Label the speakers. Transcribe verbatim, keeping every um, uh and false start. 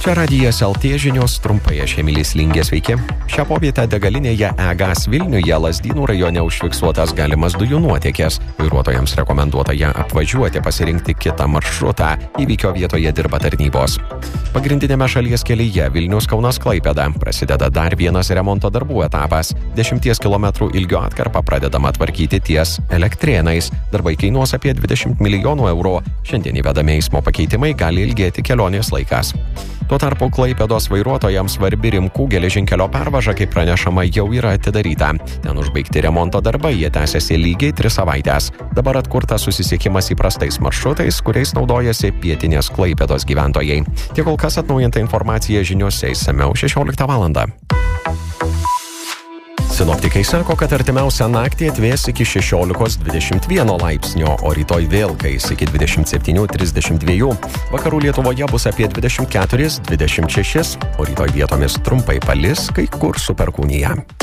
Speaker 1: Čia radijas L T žinios, trumpai aš Emilis Lingė, sveiki. Šią popietę degalinėje E-Gas Vilniuje Lazdynų rajone užfiksuotas galimas dujų nuotėkis. Vairuotojams rekomenduota ją apvažiuoti, pasirinkti kitą maršrutą. Įvykio vietoje dirba tarnybos. Pagrindinėme šalies kelyje Vilnius-Kaunas-Klaipėda prasideda dar vienas remonto darbų etapas. Dešimties kilometrų ilgio atkarpą pradedama tvarkyti ties Elektrėnais. Darbai kainuos apie dvidešimt milijonų eurų. Šiandien įvedami eismo pakeitimai gali ilgėti kelionės laikas. Tuo tarpu Klaipėdos vairuotojams svarbi Rimkų geležinkelio pervaža, kaip pranešama, jau yra atidaryta. Ten užbaigti remonto darbai, jie tęsiasi lygiai tris savaitės. Dabar atkurtas susisiekimas įprastais maršrutais, kuriais naudojasi pietinės Klaipėdos gyventojai. Tiek kol kas atnaujinta informacija žiniose išsamiau šešioliktą valandą. Sinoptikai sako, kad artimiausią naktį atvės iki šešiolikos dvidešimt vieno laipsnio, o rytoj vėl kais iki dvidešimt septynių trisdešimt dviejų. Vakarų Lietuvoje bus apie dvidešimt keturis dvidešimt šešis, o rytoj vietomis trumpai palis, kai kur su perkūnija.